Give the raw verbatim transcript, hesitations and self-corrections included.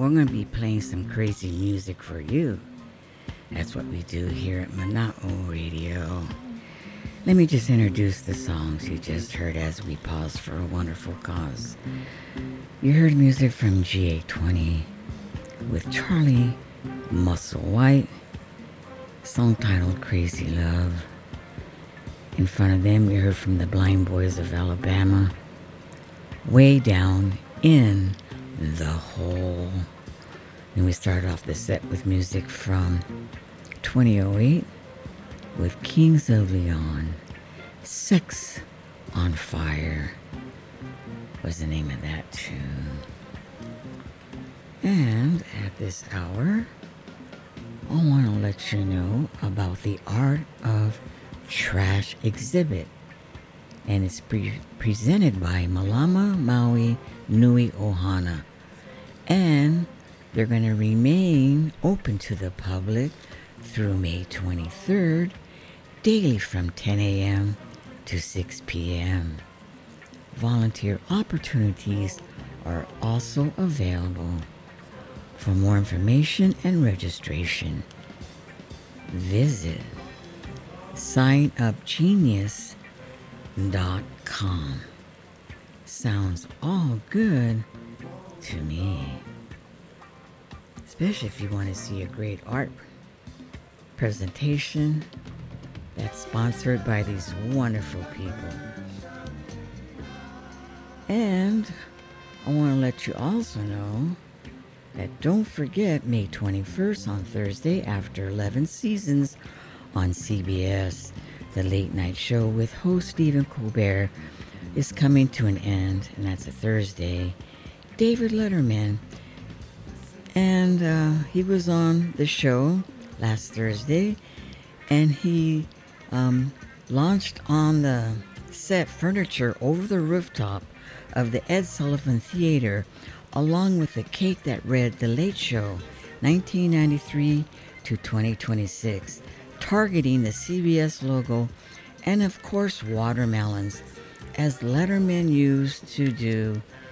we're going to be playing some crazy music for you. That's what we do here at Mana'o Radio. Let me just introduce the songs you just heard as we pause for a wonderful cause. You heard music from G eight twenty with Charlie Musselwhite, song titled Crazy Love. In front of them, you heard from the Blind Boys of Alabama, Way Down in the Hole. And we started off the set with music from twenty oh eight with Kings of Leon, Sex on Fire was the name of that tune. And at this hour, I want to let you know about the Art of Trash exhibit. And it's pre- presented by Malama Maui Nui Ohana. And they're going to remain open to the public through May twenty-third, daily from ten a.m. to six p.m. Volunteer opportunities are also available. For more information and registration, visit sign up genius dot com. Sounds all good to me. Especially if you want to see a great art presentation that's sponsored by these wonderful people. And I want to let you also know that don't forget May twenty-first on Thursday after eleven seasons on C B S, the late night show with host Stephen Colbert is coming to an end, and that's a Thursday. David Letterman, and uh, he was on the show last Thursday, and he um, launched on the set furniture over the rooftop of the Ed Sullivan Theater, along with the cake that read The Late Show, nineteen ninety-three to twenty twenty-six, targeting the C B S logo, and of course watermelons, as Letterman used to do